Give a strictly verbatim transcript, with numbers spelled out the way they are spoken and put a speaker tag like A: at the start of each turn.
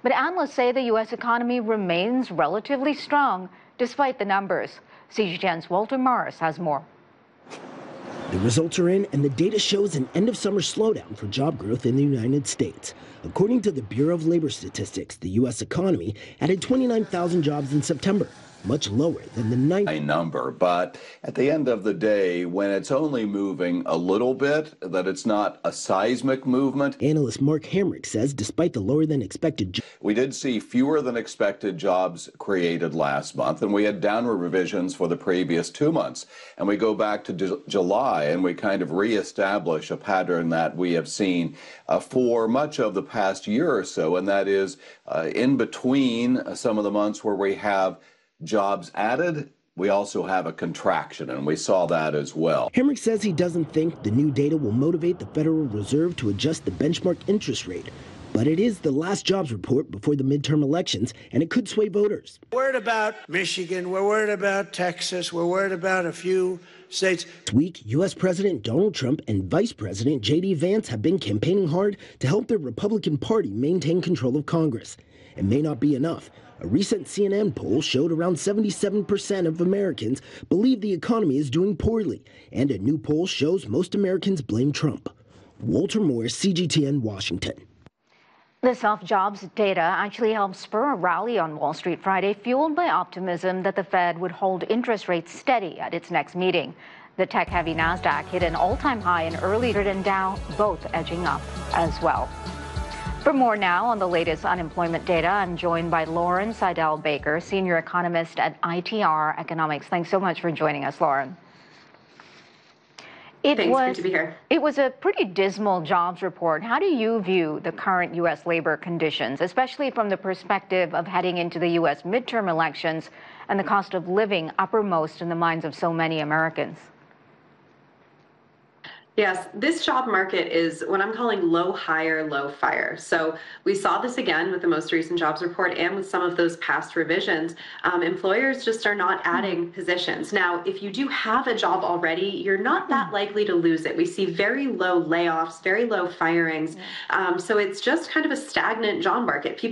A: But analysts say the U S economy remains relatively strong despite the numbers. C G T N's Walter Morris has more.
B: The results are in, and the data shows an end-of-summer slowdown for job growth in the United States. According to the Bureau of Labor Statistics, the U S economy added twenty-nine thousand jobs in September, much lower than the nine
C: number. But at the end of the day, when it's only moving a little bit, that it's not a seismic movement.
B: Analyst Mark Hamrick says despite the lower than expected jobs,
C: we did see fewer than expected jobs created last month, and we had downward revisions for the previous two months. And we go back to J- July and we kind of reestablish a pattern that we have seen uh, for much of the past year or so, and that is uh, in between uh, some of the months where we have jobs added, we also have a contraction, and we saw that as well.
B: Hamrick says he doesn't think the new data will motivate the Federal Reserve to adjust the benchmark interest rate, but it is the last jobs report before the midterm elections, and it could sway voters.
D: We're worried about Michigan, we're worried about Texas, we're worried about a few states.
B: This week, U S President Donald Trump and Vice President J D Vance have been campaigning hard to help the Republican Party maintain control of Congress. It may not be enough. A recent C N N poll showed around seventy-seven percent of Americans believe the economy is doing poorly, and a new poll shows most Americans blame Trump. Walter Morris, C G T N, Washington.
A: The soft jobs data actually helped spur a rally on Wall Street Friday, fueled by optimism that the Fed would hold interest rates steady at its next meeting. The tech-heavy NASDAQ hit an all-time high in early and Dow, both edging up as well. For more now on the latest unemployment data, I'm joined by Lauren Seidel Baker, senior economist at I T R Economics. Thanks so much for joining us, Lauren. It
E: Thanks,
A: was,
E: good to be here.
A: It was a pretty dismal jobs report. How do you view the current U S labor conditions, especially from the perspective of heading into the U S midterm elections and the cost of living uppermost in the minds of so many Americans?
E: Yes, this job market is what I'm calling low hire, low fire. So we saw this again with the most recent jobs report and with some of those past revisions. Um, employers just are not adding positions. Now, if you do have a job already, you're not that likely to lose it. We see very low layoffs, very low firings. Um, so it's just kind of a stagnant job market. People